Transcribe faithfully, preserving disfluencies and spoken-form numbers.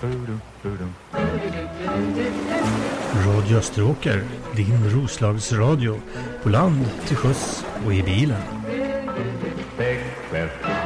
Radio Österåker, din Roslagsradio, på land, till sjöss och i bilen.